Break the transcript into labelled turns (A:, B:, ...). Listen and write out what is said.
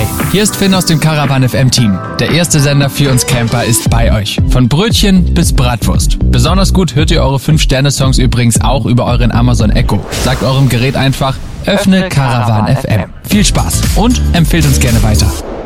A: hier ist Finn aus dem Caravan FM Team. Der erste Sender für uns Camper ist bei euch. Von Brötchen bis Bratwurst. Besonders gut hört ihr eure 5-Sterne-Songs übrigens auch über euren Amazon Echo. Sagt eurem Gerät einfach, öffne Caravan FM. Viel Spaß und empfehlt uns gerne weiter.